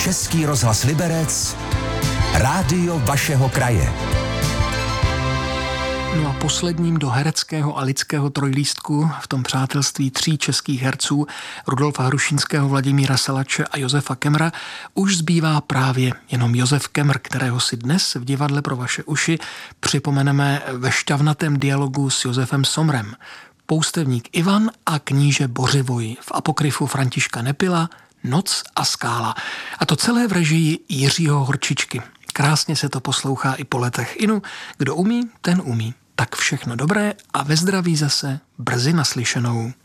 Český rozhlas Liberec, rádio vašeho kraje. No a posledním do hereckého a lidského trojlístku v tom přátelství 3 českých herců Rudolfa Hrušínského, Vladimíra Salače a Josefa Kemmera už zbývá právě jenom Josef Kemmr, kterého si dnes v divadle pro vaše uši připomeneme ve šťavnatém dialogu s Josefem Somrem. Poustevník Ivan a kníže Bořivoj v apokryfu Františka Nepila Noc a skála. A to celé v režii Jiřího Horčičky. Krásně se to poslouchá i po letech. Inu, kdo umí, ten umí. Tak všechno dobré a ve zdraví zase brzy naslyšenou.